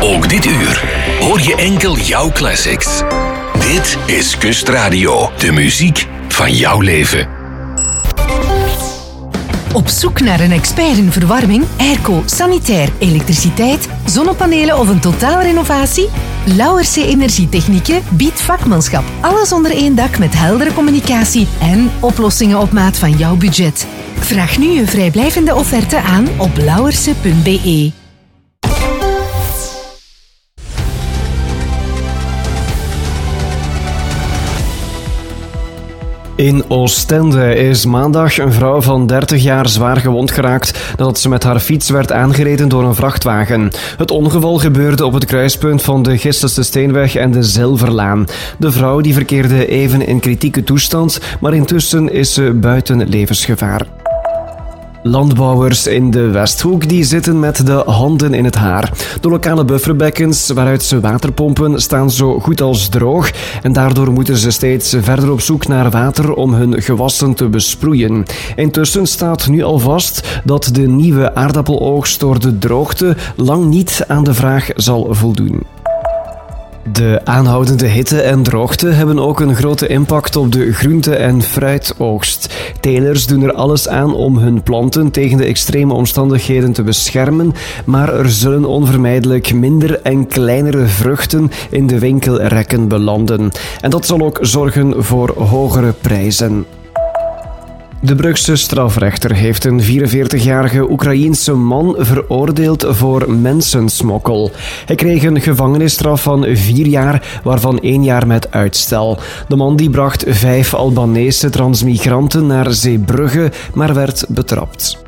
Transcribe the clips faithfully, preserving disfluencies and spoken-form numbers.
Ook dit uur hoor je enkel jouw classics. Dit is Kustradio, de muziek van jouw leven. Op zoek naar een expert in verwarming, airco, sanitair, elektriciteit, zonnepanelen of een totaalrenovatie? Lauwerse Energietechnieken biedt vakmanschap. Alles onder één dak met heldere communicatie en oplossingen op maat van jouw budget. Vraag nu een vrijblijvende offerte aan op lauwerse punt b e. In Oostende is maandag een vrouw van dertig jaar zwaar gewond geraakt nadat ze met haar fiets werd aangereden door een vrachtwagen. Het ongeval gebeurde op het kruispunt van de Gisterse Steenweg en de Zilverlaan. De vrouw die verkeerde even in kritieke toestand, maar intussen is ze buiten levensgevaar. Landbouwers in de Westhoek die zitten met de handen in het haar. De lokale bufferbekkens waaruit ze water pompen staan zo goed als droog en daardoor moeten ze steeds verder op zoek naar water om hun gewassen te besproeien. Intussen staat nu al vast dat de nieuwe aardappeloogst door de droogte lang niet aan de vraag zal voldoen. De aanhoudende hitte en droogte hebben ook een grote impact op de groente- en fruitoogst. Telers doen er alles aan om hun planten tegen de extreme omstandigheden te beschermen, maar er zullen onvermijdelijk minder en kleinere vruchten in de winkelrekken belanden. En dat zal ook zorgen voor hogere prijzen. De Brugse strafrechter heeft een vierenveertigjarige Oekraïense man veroordeeld voor mensensmokkel. Hij kreeg een gevangenisstraf van vier jaar, waarvan één jaar met uitstel. De man die bracht vijf Albanese transmigranten naar Zeebrugge, maar werd betrapt.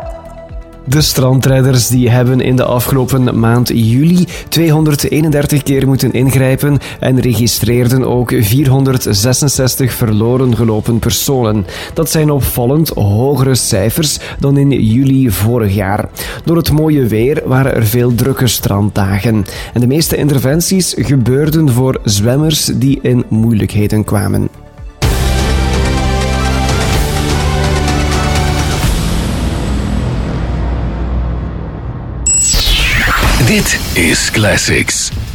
De strandrijders die hebben in de afgelopen maand juli tweehonderdeenendertig keer moeten ingrijpen en registreerden ook vierhonderdzesenzestig verloren gelopen personen. Dat zijn opvallend hogere cijfers dan in juli vorig jaar. Door het mooie weer waren er veel drukke stranddagen. En de meeste interventies gebeurden voor zwemmers die in moeilijkheden kwamen. Dit is Classics.